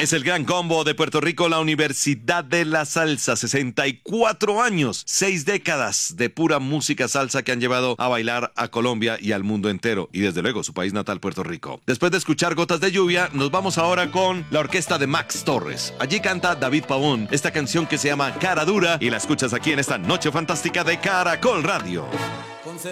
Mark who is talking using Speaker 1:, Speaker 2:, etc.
Speaker 1: Es el Gran Combo de Puerto Rico, la Universidad de la Salsa. 64 años, 6 décadas de pura música salsa que han llevado a bailar a Colombia y al mundo entero. Y desde luego su país natal, Puerto Rico. Después de escuchar Gotas de Lluvia, nos vamos ahora con la orquesta de Max Torres. Allí canta David Pavón esta canción que se llama Cara Dura y la escuchas aquí en esta noche fantástica de Caracol Radio.